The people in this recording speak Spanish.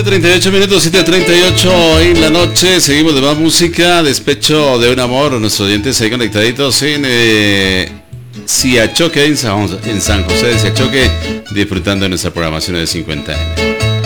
7:38 minutos, 7:38 en la noche. Seguimos de más música. Despecho de un amor. Nuestros oyentes ahí conectaditos en Siachoque, en San José de Siachoque, disfrutando de nuestra programación de 50 años.